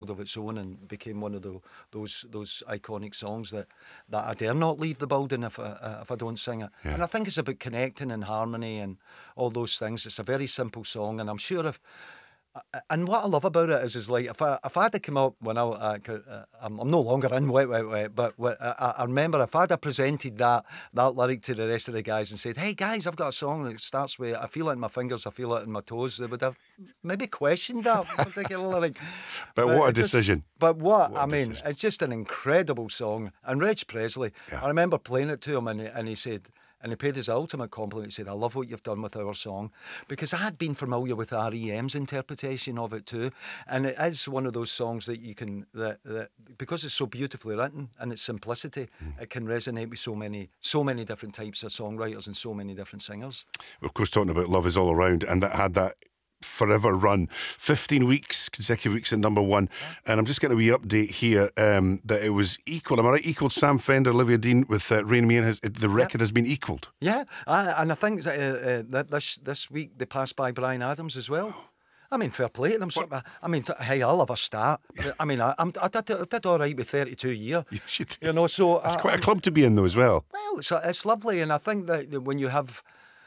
world of its own and became one of those iconic songs that I dare not leave the building if I don't sing it. Yeah. And I think it's about connecting and harmony and all those things. It's a very simple song, and I'm sure if. And what I love about it is like if I had to come up when I'm no longer in Wet Wet Wet, but I remember if I'd have presented that lyric to the rest of the guys and said, "Hey guys, I've got a song that starts with I feel it in my fingers, I feel it in my toes," they would have maybe questioned that particular lyric. But what a it just- decision. But what What a I mean, decision. it's just an incredible song. And Reg Presley, Yeah. I remember playing it to him, and he said. And he paid his ultimate compliment. He said, "I love what you've done with our song," because I had been familiar with REM's interpretation of it too, and it is one of those songs that you can that because it's so beautifully written and its simplicity, it can resonate with so many different types of songwriters and so many different singers. We're of course talking about Love Is All Around, and that had that forever run, 15 weeks, consecutive weeks at number one. And I'm just getting a wee update here that it was equal. Am I right? Equaled Sam Fender, Olivia Dean with Rain on Me, and the record has been equalled. Yeah, and I think that this week they passed by Bryan Adams as well. I mean, fair play to them. I mean, hey, I'll have a start. I mean, I did all right with 32 years. Yes, you did. You know, so It's quite a club to be in, though, as well. well, it's lovely, and I think that when you have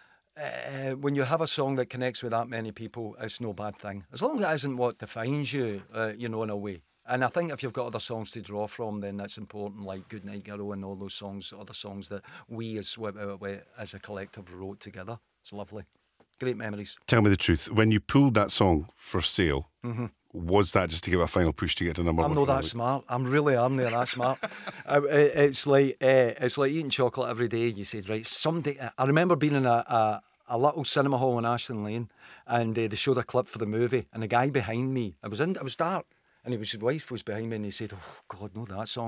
a song that connects with that many people, it's no bad thing. As long as it isn't what defines you, you know, in a way. And I think if you've got other songs to draw from, then that's important, like Goodnight Girl and all those songs, other songs that we as a collective wrote together. It's lovely. Great memories. Tell me the truth. When you pulled that song for sale, was that just to give it a final push to get to number one? I'm not that smart. I'm really that smart. It's like eating chocolate every day. You said, right, someday. I remember being in a little cinema hall in Ashton Lane, and they showed a clip for the movie, and the guy behind me, it was dark, and his wife was behind me, and he said, "Oh God, no, that song."